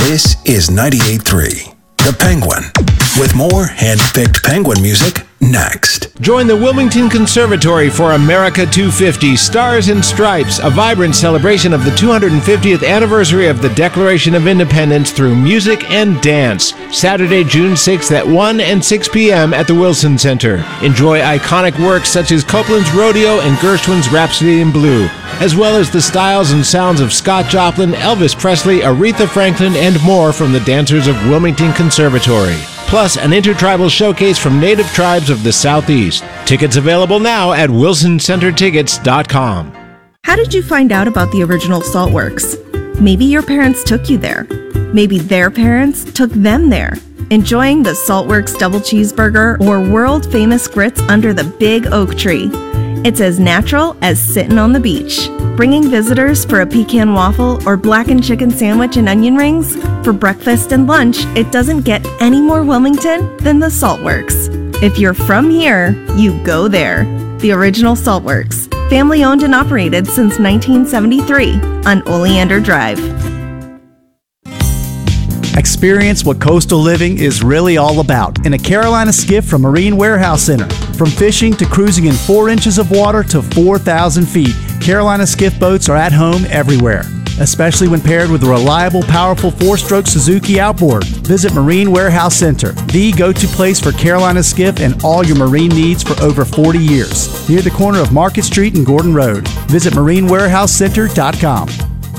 This is 98.3, The Penguin, with more hand-picked Penguin music next. Join the Wilmington Conservatory for America 250 Stars and Stripes, a vibrant celebration of the 250th anniversary of the Declaration of Independence through music and dance. Saturday, June 6th at 1 and 6 p.m. at the Wilson Center. Enjoy iconic works such as Copeland's Rodeo and Gershwin's Rhapsody in Blue, as well as the styles and sounds of Scott Joplin, Elvis Presley, Aretha Franklin, and more from the dancers of Wilmington Conservatory. Plus, an intertribal showcase from native tribes of the Southeast. Tickets available now at wilsoncentertickets.com. How did you find out about the original Saltworks? Maybe your parents took you there. Maybe their parents took them there. Enjoying the Saltworks double cheeseburger or world-famous grits under the big oak tree. It's as natural as sitting on the beach. Bringing visitors for a pecan waffle or blackened chicken sandwich and onion rings? For breakfast and lunch, it doesn't get any more Wilmington than the Saltworks. If you're from here, you go there. The original Saltworks. Family owned and operated since 1973 on Oleander Drive. Experience what coastal living is really all about in a Carolina skiff from Marine Warehouse Center. From fishing to cruising in 4 inches of water to 4,000 feet, Carolina skiff boats are at home everywhere, especially when paired with a reliable, powerful 4-stroke Suzuki outboard. Visit Marine Warehouse Center, the go-to place for Carolina skiff and all your marine needs for over 40 years. Near the corner of Market Street and Gordon Road. Visit marinewarehousecenter.com.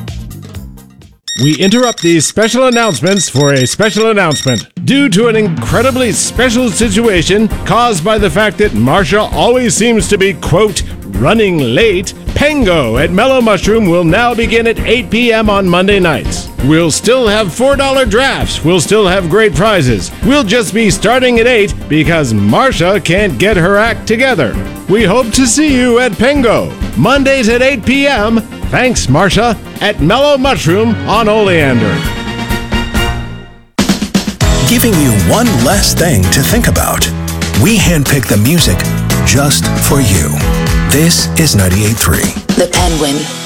We interrupt these special announcements for a special announcement. Due to an incredibly special situation caused by the fact that Marsha always seems to be, quote, running late, Pango at Mellow Mushroom will now begin at 8 p.m. on Monday nights. We'll still have $4 drafts. We'll still have great prizes. We'll just be starting at 8 because Marsha can't get her act together. We hope to see you at Pango, Mondays at 8 p.m. Thanks, Marsha, at Mellow Mushroom on Oleander. Giving you one less thing to think about. We handpick the music just for you. This is 98.3. The Penguin.